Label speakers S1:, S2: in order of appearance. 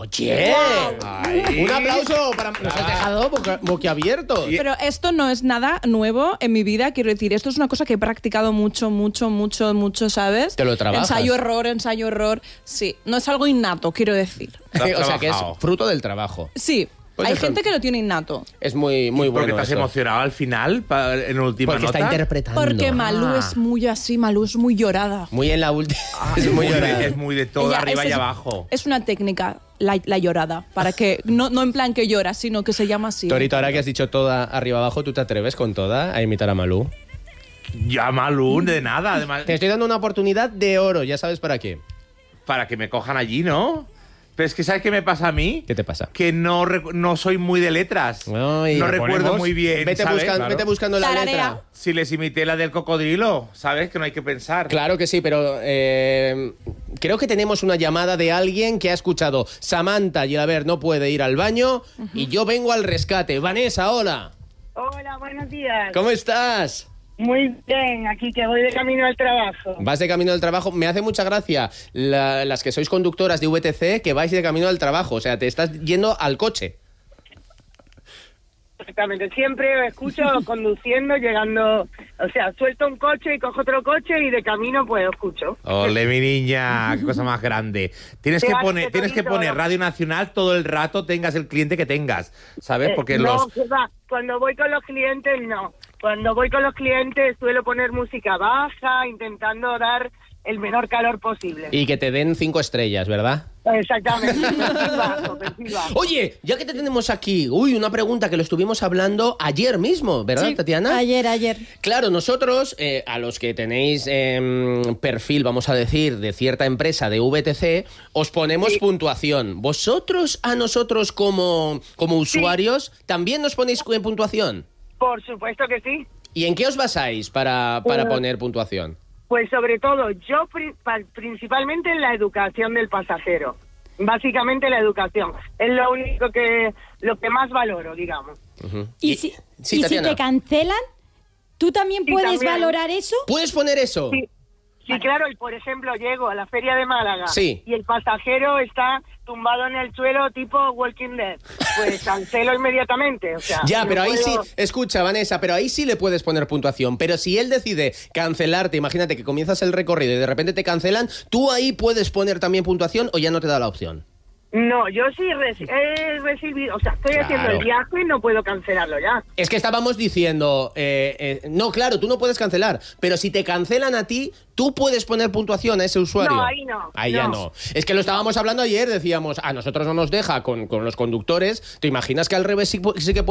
S1: Oye, un aplauso para... Nos has dejado boquiabiertos.
S2: Pero esto no es nada nuevo en mi vida, quiero decir, esto es una cosa que he practicado mucho, ¿sabes?
S1: Te lo trabajas.
S2: Ensayo, error. Sí, no es algo innato, quiero decir.
S1: O sea, que es fruto del trabajo.
S2: Sí.
S1: Pues
S2: hay
S1: eso
S2: gente que lo tiene innato.
S1: Es muy bueno.
S3: ¿Por qué te has emocionado al final, en última
S1: Porque
S3: nota?
S1: está interpretando.
S2: Porque Malú es muy así, Malú es muy llorada.
S1: Muy en la última.
S3: Es muy de todo,
S2: Ella
S3: arriba y abajo.
S2: Es una técnica, la llorada, para que no en plan que llora, sino que se llama así.
S1: Torito, ahora que has dicho toda arriba abajo, ¿tú te atreves con toda a imitar a Malú?
S3: Ya, Malú, de nada. Además,
S1: Te estoy dando una oportunidad de oro, ya sabes para qué.
S3: para que me cojan allí, ¿no? Pero es que ¿sabes qué me pasa a mí?
S1: ¿Qué te pasa?
S3: Que no soy muy de letras.
S1: Ay,
S3: no
S1: ¿la
S3: recuerdo
S1: ponemos?
S3: muy bien,
S1: Vete,
S3: ¿sabes?
S1: vete buscando la
S2: Tararea.
S1: letra.
S3: Si les imité la del cocodrilo, ¿sabes? Que no hay que pensar.
S1: Claro que sí, pero creo que tenemos una llamada de alguien que ha escuchado Samantha Gilaber no puede ir al baño y yo vengo al rescate. Vanessa, hola.
S4: Hola, buenos días.
S1: ¿Cómo estás?
S4: Muy bien, aquí que voy de camino al trabajo.
S1: Vas de camino al trabajo. Me hace mucha gracia las que sois conductoras de VTC que vais de camino al trabajo. O sea, te estás yendo al coche.
S4: Exactamente, siempre escucho conduciendo, llegando, o sea, suelto un coche y cojo otro coche y de camino pues escucho.
S3: Ole, mi niña, qué cosa más grande. Tienes que poner Radio Nacional todo el rato, tengas el cliente que tengas, ¿sabes? Porque
S4: no, cuando voy con los clientes no. Cuando voy con los clientes suelo poner música baja, intentando dar el menor calor posible.
S1: Y que te den 5 estrellas, ¿verdad?
S4: Exactamente, perfil bajo.
S1: Oye, ya que te tenemos aquí, una pregunta que lo estuvimos hablando ayer mismo, ¿verdad,
S5: Sí,
S1: Tatiana?
S5: Ayer.
S1: Claro, nosotros, a los que tenéis perfil, vamos a decir, de cierta empresa de VTC, os ponemos puntuación. ¿Vosotros a nosotros como usuarios también nos ponéis puntuación?
S4: Por supuesto que sí.
S1: ¿Y en qué os basáis para poner puntuación?
S4: Pues sobre todo, yo principalmente en la educación del pasajero. Básicamente la educación. Es lo único lo que más valoro, digamos.
S1: Uh-huh.
S5: ¿Y si
S1: Tatiana,
S5: te cancelan, tú también puedes
S4: también.
S5: valorar eso?
S1: ¿puedes poner eso?
S4: Sí, claro, y por ejemplo llego a la feria de Málaga y el pasajero está tumbado en el suelo tipo Walking Dead, pues cancelo inmediatamente, o sea...
S1: Ya, pero ahí
S4: puedo...
S1: sí, escucha, Vanessa, pero ahí sí le puedes poner puntuación, pero si él decide cancelarte, imagínate que comienzas el recorrido y de repente te cancelan, ¿tú ahí puedes poner también puntuación o ya no te da la opción?
S4: No, yo sí he recibido, o sea, estoy haciendo el viaje y no puedo cancelarlo ya.
S1: Es que estábamos diciendo, no, claro, tú no puedes cancelar, pero si te cancelan a ti, tú puedes poner puntuación a ese usuario.
S4: No, ahí no.
S1: Ahí ya no. Es que lo estábamos hablando ayer, decíamos, a nosotros no nos deja con los conductores, ¿te imaginas que al revés sí que